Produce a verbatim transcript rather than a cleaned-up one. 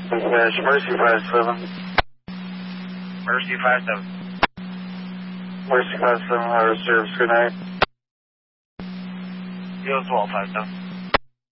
Dispatch, Mercy five seven. Mercy five seven. Mercy five seven, higher service, good night. You as well, five seven.